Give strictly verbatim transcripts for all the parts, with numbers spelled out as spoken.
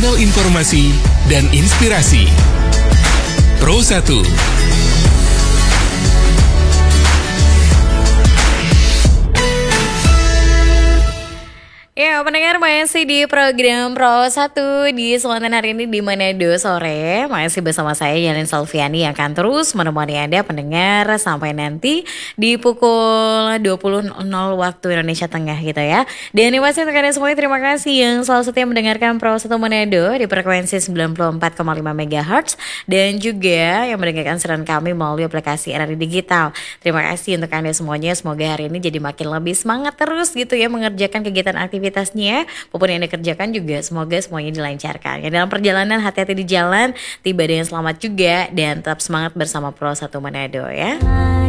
kanal informasi dan inspirasi. Pro satu. Ya, pendengar masih di program Pro satu di Selatan hari ini di Manado sore. Masih bersama saya Yalin Salviani yang akan terus menemani Anda pendengar sampai nanti di pukul dua puluh nol nol waktu Indonesia Tengah gitu ya. Dan ini masih untuk Anda semuanya, terima kasih yang selalu setia mendengarkan Pro satu Manado di frekuensi sembilan puluh empat koma lima megahertz dan juga yang mendengarkan siaran kami melalui aplikasi R R I Digital. Terima kasih untuk Anda semuanya, semoga hari ini jadi makin lebih semangat terus gitu ya mengerjakan kegiatan aktivitas aktivitasnya, apapun yang dikerjakan juga semoga semuanya dilancarkan. Ya, dalam perjalanan hati-hati di jalan, tiba dengan selamat juga dan tetap semangat bersama Pro satu Manado ya.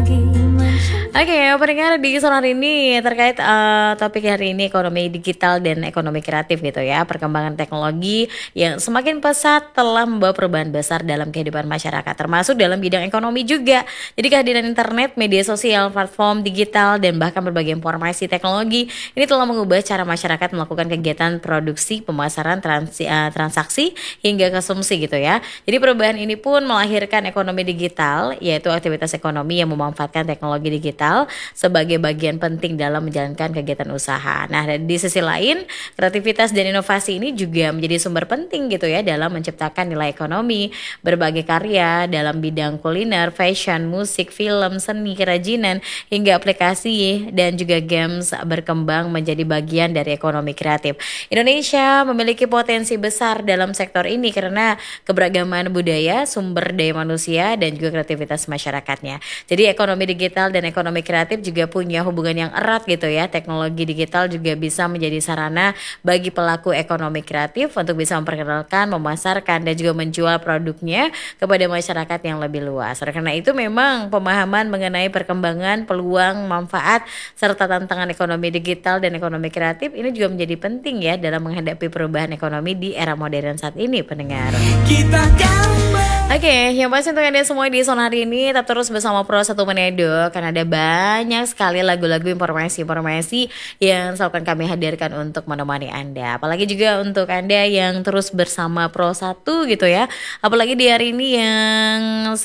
Oke, okay, pendengar di sore hari ini terkait uh, topik hari ini ekonomi digital dan ekonomi kreatif gitu ya. Perkembangan teknologi yang semakin pesat telah membawa perubahan besar dalam kehidupan masyarakat, termasuk dalam bidang ekonomi juga. Jadi kehadiran internet, media sosial, platform digital dan bahkan berbagai informasi teknologi ini telah mengubah cara masyarakat melakukan kegiatan produksi, pemasaran, transi, uh, transaksi hingga konsumsi gitu ya. Jadi perubahan ini pun melahirkan ekonomi digital, yaitu aktivitas ekonomi yang memanfaatkan teknologi digital sebagai bagian penting dalam menjalankan kegiatan usaha. Nah, di sisi lain, kreativitas dan inovasi ini juga menjadi sumber penting gitu ya dalam menciptakan nilai ekonomi. Berbagai karya dalam bidang kuliner, fashion, musik, film, seni, kerajinan, hingga aplikasi dan juga games berkembang menjadi bagian dari ekonomi kreatif. Indonesia memiliki potensi besar dalam sektor ini karena keberagaman budaya, sumber daya manusia, dan juga kreativitas masyarakatnya. Jadi ekonomi digital dan ekonomi kreatif juga punya hubungan yang erat gitu ya. Teknologi digital juga bisa menjadi sarana bagi pelaku ekonomi kreatif untuk bisa memperkenalkan, memasarkan, dan juga menjual produknya kepada masyarakat yang lebih luas. Karena itu memang pemahaman mengenai perkembangan, peluang, manfaat, serta tantangan ekonomi digital dan ekonomi kreatif ini juga menjadi penting ya dalam menghadapi perubahan ekonomi di era modern saat ini, pendengar. Kita Oke, okay, yang pasti untuk Anda semua di Zona hari ini tetap terus bersama Pro satu Manado karena ada banyak sekali lagu-lagu informasi-informasi yang selalu kami hadirkan untuk menemani Anda. Apalagi juga untuk Anda yang terus bersama Pro satu gitu ya. Apalagi di hari ini yang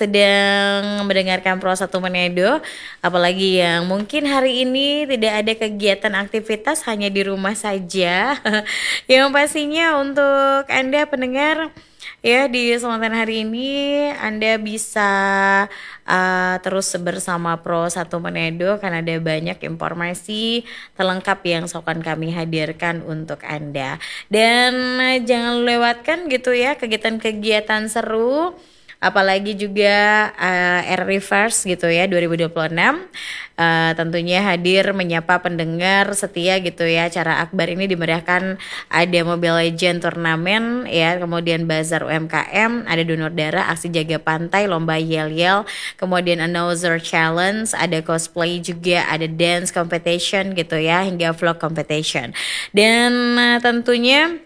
sedang mendengarkan Pro satu Manado, apalagi yang mungkin hari ini tidak ada kegiatan aktivitas, hanya di rumah saja. Yang pastinya untuk Anda pendengar ya, di kesempatan hari ini Anda bisa uh, terus bersama Pro satu Manado karena ada banyak informasi terlengkap yang akan kami hadirkan untuk Anda. Dan uh, jangan lewatkan gitu ya kegiatan-kegiatan seru, apalagi juga uh, R Reverse gitu ya dua ribu dua puluh enam uh, tentunya hadir menyapa pendengar setia gitu ya. Acara akbar ini dimeriahkan ada Mobile Legend turnamen ya, kemudian bazar U M K M, ada donor darah, aksi jaga pantai, lomba yel-yel, kemudian another challenge, ada cosplay juga, ada dance competition gitu ya, hingga vlog competition. Dan uh, tentunya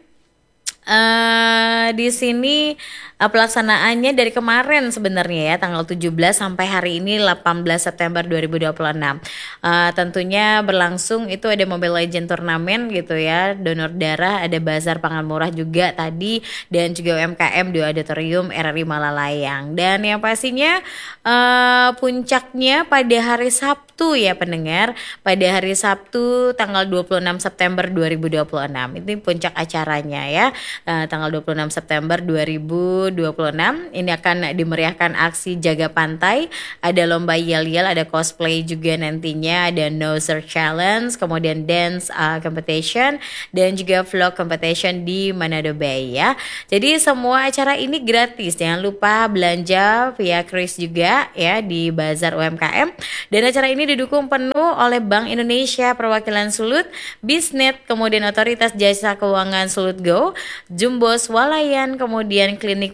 Uh, di sini uh, pelaksanaannya dari kemarin sebenarnya ya, tanggal tujuh belas sampai hari ini delapan belas September dua ribu dua puluh enam. Uh, tentunya berlangsung itu ada Mobile Legend turnamen gitu ya, donor darah, ada bazar pangan murah juga tadi, dan juga U M K M di Auditorium R R I Malalayang. Dan yang pastinya uh, puncaknya pada hari Sabtu ya pendengar, pada hari Sabtu tanggal dua puluh enam September dua ribu dua puluh enam. Ini puncak acaranya ya. Uh, tanggal dua puluh enam September dua ribu dua puluh enam ini akan dimeriahkan aksi jaga pantai, ada lomba yel-yel, ada cosplay juga nantinya, ada noser challenge, kemudian dance uh, competition, dan juga vlog competition di Manado Bay ya. Jadi semua acara ini gratis, jangan lupa belanja via Kris juga ya di Bazar U M K M. Dan acara ini didukung penuh oleh Bank Indonesia, Perwakilan Sulut, Bisnet, kemudian Otoritas Jasa Keuangan Sulut Go, Jumbo Swalayan, kemudian Klinik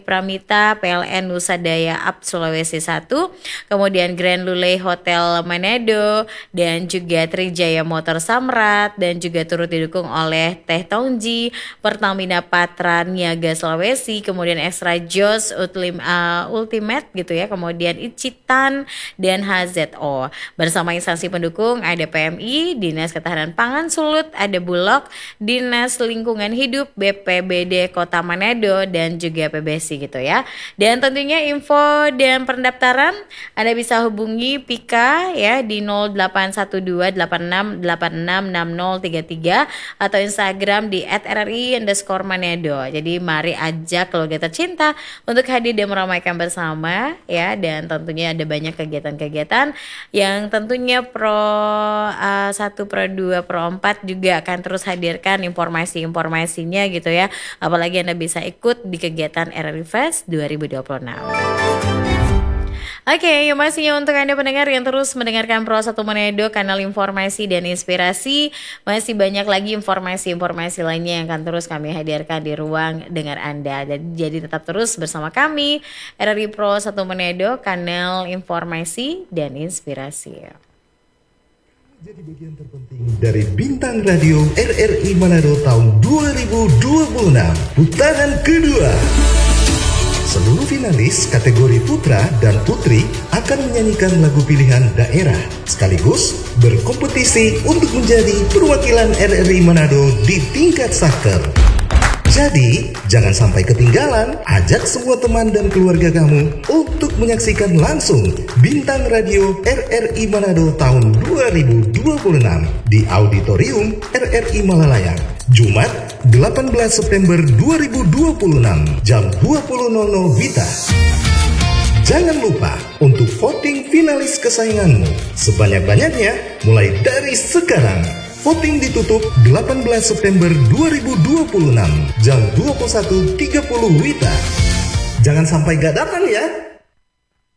Pramita P L N Nusa Daya Up Sulawesi satu, kemudian Grand Lule Hotel Manado, dan juga Trijaya Motor Samrat, dan juga turut didukung oleh Teh Tongji, Pertamina Patra Niaga Sulawesi, kemudian Extra Jos Utlim, uh, Ultimate gitu ya, kemudian Icitan dan H Z O. Bersama instansi pendukung ada P M I, Dinas Ketahanan Pangan Sulut, ada Bulog, Dinas Lingkungan Hidup, B P B D Kota Manado, dan juga P B S I gitu ya. Dan tentunya info dan pendaftaran Anda bisa hubungi Pika ya di nol delapan satu dua delapan enam delapan enam enam nol tiga tiga atau Instagram di et r r i underscore manado. Jadi mari ajak keluarga tercinta untuk hadir dan meramaikan bersama ya, dan tentunya ada banyak kegiatan-kegiatan yang tentunya Pro uh, satu, Pro dua, Pro empat juga akan terus hadirkan informasi-informasinya gitu ya. Apalagi Anda bisa ikut di kegiatan R R I Fest dua ribu dua puluh enam. Oke, okay, yang pastinya untuk Anda pendengar yang terus mendengarkan Pro satu Manado, kanal informasi dan inspirasi, masih banyak lagi informasi-informasi lainnya yang akan terus kami hadirkan di ruang dengar Anda. Jadi, jadi tetap terus bersama kami, R R I Pro satu Manado, kanal informasi dan inspirasi. Jadi bagian terpenting dari Bintang Radio R R I Manado tahun dua ribu dua puluh enam, putaran kedua. Seluruh finalis kategori putra dan putri akan menyanyikan lagu pilihan daerah, sekaligus berkompetisi untuk menjadi perwakilan R R I Manado di tingkat saker. Jadi, jangan sampai ketinggalan, ajak semua teman dan keluarga kamu untuk menyaksikan langsung Bintang Radio R R I Manado tahun dua ribu dua puluh enam di Auditorium R R I Malalayang, Jumat delapan belas September dua ribu dua puluh enam jam dua puluh nol nol W I T A. Jangan lupa untuk voting finalis kesayanganmu sebanyak-banyaknya mulai dari sekarang. Voting ditutup delapan belas September dua ribu dua puluh enam jam dua puluh satu tiga puluh W I T A. Jangan sampai gak datang ya.